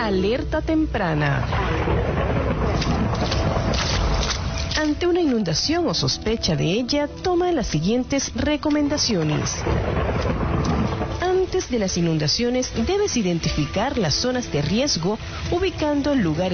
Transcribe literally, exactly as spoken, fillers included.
Alerta temprana. Ante una inundación o sospecha de ella, toma las siguientes recomendaciones. Antes de las inundaciones, debes identificar las zonas de riesgo ubicando lugares